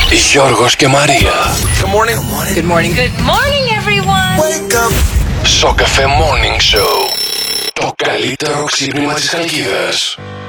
Γιώργος και Μαρία. Good morning. Good morning. Good morning, everyone. Wake up. Σοκαφέ Morning Show. Το καλύτερο ξύπνημα της Χαλκίδας.